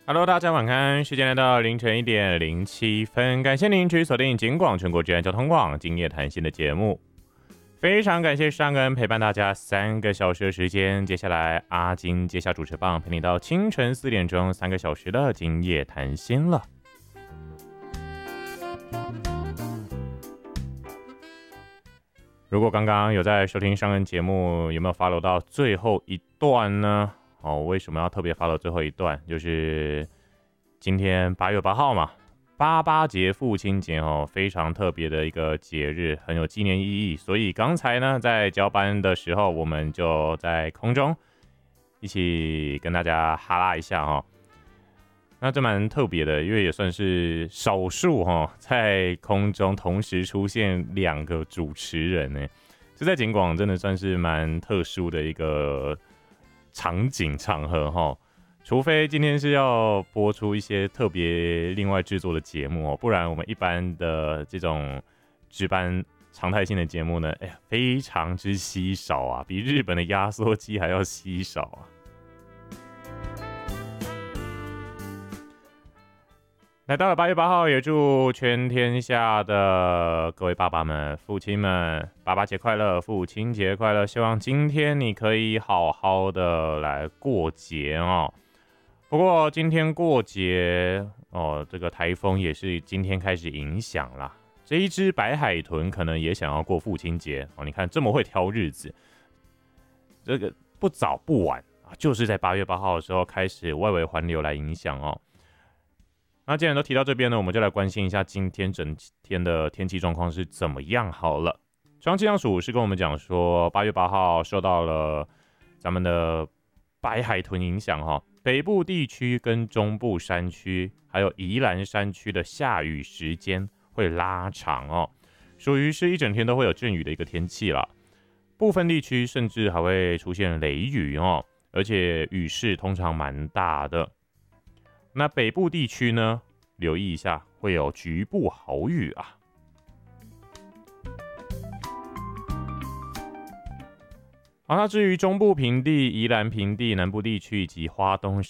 Hello，大家晚安，时间来到凌晨1:07，感谢您持续锁定警广全国治安交通网今夜谈心的节目，非常感谢尚恩陪伴大家3个小时的时间，接下来阿金接下主持棒，陪你到清晨4点钟3个小时的今夜谈心了。如果刚刚有在收听尚恩节目，有没有 follow 到最后一段呢？为什么要特别follow最后一段？就是今天8月8号嘛，88节父亲节非常特别的一个节日，很有纪念意义。所以刚才呢，在交班的时候，我们就在空中一起跟大家哈拉一下那这蛮特别的，因为也算是少数在空中同时出现2个主持人呢，这在警广真的算是蛮特殊的一个场景场合除非今天是要播出一些特别另外制作的节目不然我们一般的这种值班常态性的节目呢，非常之稀少啊，比日本的压缩机还要稀少啊。来到了8月8号，也祝全天下的各位爸爸们、父亲们，爸爸节快乐，父亲节快乐！希望今天你可以好好的来过节不过今天过节这个台风也是今天开始影响啦。这一只白海豚可能也想要过父亲节你看这么会挑日子，这个不早不晚就是在8月8号的时候开始外围环流来影响那既然都提到这边呢，我们就来关心一下今天整天的天气状况是怎么样好了。中央气象署是跟我们讲说，8月8号受到了咱们的白海豚影响北部地区跟中部山区，还有宜兰山区的下雨时间会拉长属于是一整天都会有阵雨的一个天气啦。部分地区甚至还会出现雷雨而且雨势通常蛮大的。那北部地区呢，留意一下会有局部豪雨啊。好，那至于中部平地、宜兰平地、南部地区以及花东